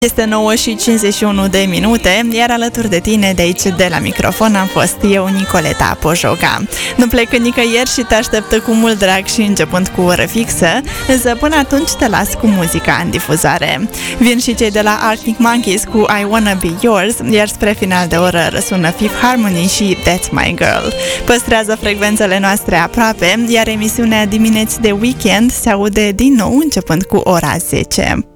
Este 9:51 de minute, iar alături de tine de aici, de la microfon, am fost eu, Nicoleta Pojoca. Nu plec nicăieri și te aștept cu mult drag și începând cu o oră fixă, însă până atunci te las cu muzica în difuzare. Vin și cei de la Arctic Monkeys cu I Wanna Be Yours, iar spre final de oră răsună Fifth Harmony și That's My Girl. Păstrează frecvențele noastre aproape, iar emisiunea Dimineți de Weekend se aude din nou începând cu ora 10.